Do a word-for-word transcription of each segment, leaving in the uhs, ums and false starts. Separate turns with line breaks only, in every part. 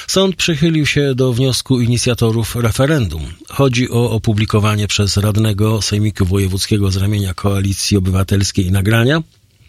Sąd przychylił się do wniosku inicjatorów referendum. Chodzi o opublikowanie przez radnego Sejmiku Wojewódzkiego z ramienia Koalicji Obywatelskiej nagrania,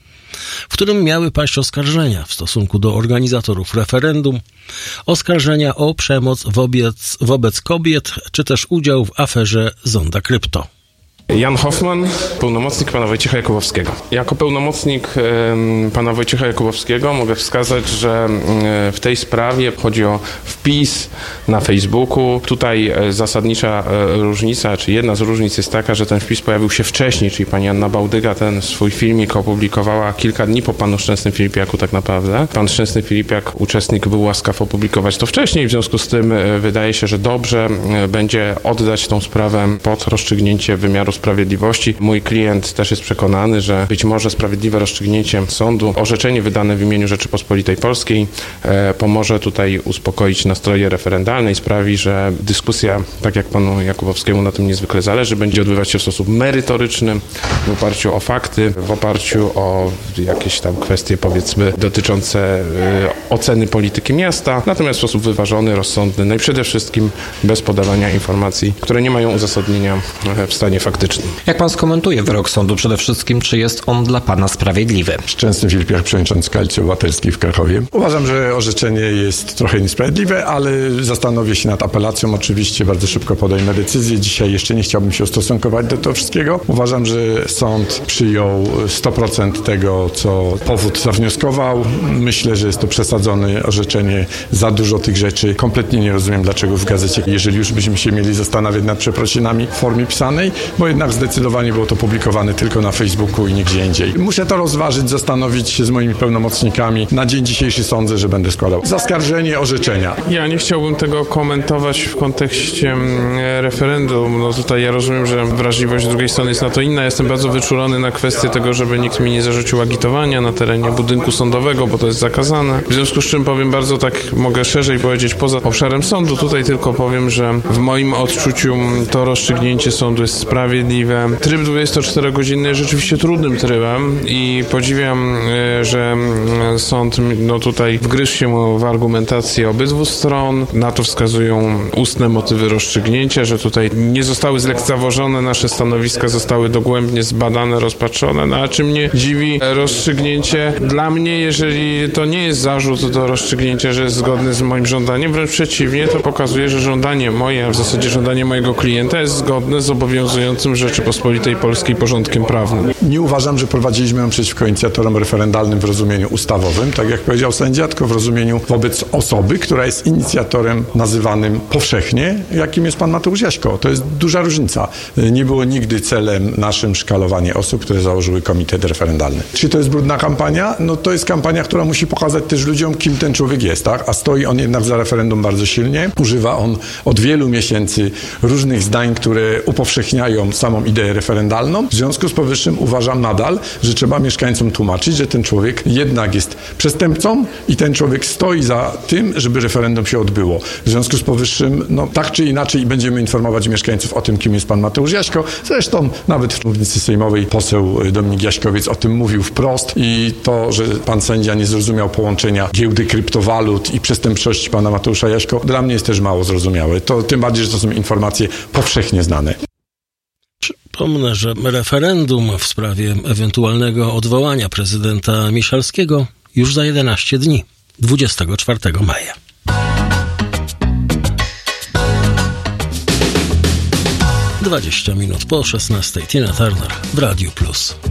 w którym miały paść oskarżenia w stosunku do organizatorów referendum, oskarżenia o przemoc wobec, wobec kobiet, czy też udział w aferze Zonda Krypto.
Jan Hoffman, pełnomocnik pana Wojciecha Jakubowskiego. Jako pełnomocnik e, pana Wojciecha Jakubowskiego mogę wskazać, że e, w tej sprawie chodzi o wpis na Facebooku. Tutaj e, zasadnicza e, różnica, czy jedna z różnic jest taka, że ten wpis pojawił się wcześniej, czyli pani Anna Bałdyga ten swój filmik opublikowała kilka dni po panu Szczęsnym Filipiaku tak naprawdę. Pan Szczęsny Filipiak, uczestnik, był łaskaw opublikować to wcześniej, w związku z tym e, wydaje się, że dobrze e, będzie oddać tą sprawę pod rozstrzygnięcie wymiaru sprawiedliwości. Mój klient też jest przekonany, że być może sprawiedliwe rozstrzygnięcie sądu, orzeczenie wydane w imieniu Rzeczypospolitej Polskiej e, pomoże tutaj uspokoić nastroje referendalne i sprawi, że dyskusja, tak jak panu Jakubowskiemu na tym niezwykle zależy, będzie odbywać się w sposób merytoryczny, w oparciu o fakty, w oparciu o jakieś tam kwestie, powiedzmy, dotyczące e, oceny polityki miasta, natomiast w sposób wyważony, rozsądny, no i przede wszystkim bez podawania informacji, które nie mają uzasadnienia w stanie faktycznym.
Jak pan skomentuje wyrok sądu? Przede wszystkim, czy jest on dla pana sprawiedliwy?
Szczęsny Filipiak, przewodniczący Koalicji Obywatelskiej w Krakowie. Uważam, że orzeczenie jest trochę niesprawiedliwe, ale zastanowię się nad apelacją. Oczywiście bardzo szybko podejmę decyzję. Dzisiaj jeszcze nie chciałbym się ustosunkować do tego wszystkiego. Uważam, że sąd przyjął sto procent tego, co powód zawnioskował. Myślę, że jest to przesadzone orzeczenie, za dużo tych rzeczy. Kompletnie nie rozumiem, dlaczego w gazecie, jeżeli już byśmy się mieli zastanawiać nad przeprosinami w formie pisanej, bo jednak zdecydowanie było to publikowane tylko na Facebooku i nigdzie indziej. Muszę to rozważyć, zastanowić się z moimi pełnomocnikami. Na dzień dzisiejszy sądzę, że będę składał zaskarżenie orzeczenia.
Ja nie chciałbym tego komentować w kontekście referendum. No tutaj ja rozumiem, że wrażliwość z drugiej strony jest na to inna. Jestem bardzo wyczulony na kwestię tego, żeby nikt mi nie zarzucił agitowania na terenie budynku sądowego, bo to jest zakazane. W związku z czym powiem bardzo tak, mogę szerzej powiedzieć, poza obszarem sądu. Tutaj tylko powiem, że w moim odczuciu to rozstrzygnięcie sądu jest sprawiedliwe. Tryb dwudziestoczterogodzinny jest rzeczywiście trudnym trybem i podziwiam, że sąd no tutaj wgryzł się w argumentację obydwu stron. Na to wskazują ustne motywy rozstrzygnięcia, że tutaj nie zostały zlekceważone nasze stanowiska, zostały dogłębnie zbadane, rozpatrzone. No a czym mnie dziwi rozstrzygnięcie? Dla mnie, jeżeli to nie jest zarzut do rozstrzygnięcia, że jest zgodny z moim żądaniem, wręcz przeciwnie, to pokazuje, że żądanie moje, a w zasadzie żądanie mojego klienta jest zgodne z obowiązującym Rzeczypospolitej Polskiej porządkiem prawnym.
Nie uważam, że prowadziliśmy ją przeciwko inicjatorom referendalnym w rozumieniu ustawowym, tak jak powiedział sędzia, tylko w rozumieniu wobec osoby, która jest inicjatorem nazywanym powszechnie, jakim jest pan Mateusz Jaśko. To jest duża różnica. Nie było nigdy celem naszym szkalowanie osób, które założyły komitet referendalny. Czy to jest brudna kampania? No to jest kampania, która musi pokazać też ludziom, kim ten człowiek jest, tak? A stoi on jednak za referendum bardzo silnie. Używa on od wielu miesięcy różnych zdań, które upowszechniają samą ideę referendalną. W związku z powyższym uważam nadal, że trzeba mieszkańcom tłumaczyć, że ten człowiek jednak jest przestępcą i ten człowiek stoi za tym, żeby referendum się odbyło. W związku z powyższym, no tak czy inaczej będziemy informować mieszkańców o tym, kim jest pan Mateusz Jaśko. Zresztą nawet w mównicy sejmowej poseł Dominik Jaśkowiec o tym mówił wprost i to, że pan sędzia nie zrozumiał połączenia giełdy kryptowalut i przestępczości pana Mateusza Jaśko, dla mnie jest też mało zrozumiałe. To tym bardziej, że to są informacje powszechnie znane.
Przypomnę, że referendum w sprawie ewentualnego odwołania prezydenta Miszalskiego już za jedenaście dni, dwudziestego czwartego maja. dwadzieścia minut po szesnastej. Tina Turner w Radiu Plus.